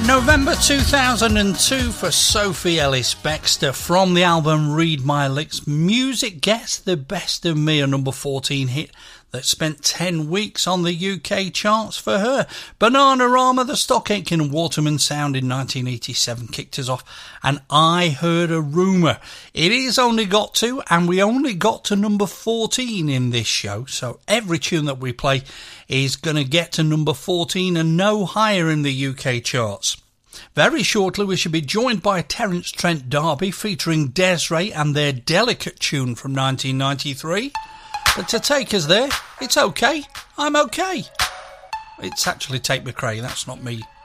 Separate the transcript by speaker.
Speaker 1: November 2002 for Sophie Ellis-Bextor from the album Read My Lips. Music Gets the Best of Me, a number 14 hit that spent 10 weeks on the UK charts for her. Bananarama, the Stock Aitken Waterman sound in 1987 kicked us off, and I Heard a Rumour. It is only got to, and we only got to number 14 in this show, so every tune that we play is going to get to number 14 and no higher in the UK charts. Very shortly we should be joined by Terence Trent D'Arby featuring Des'ree and their Delicate tune from 1993. But to take us there, it's okay, I'm okay. It's actually Tate McRae, that's not me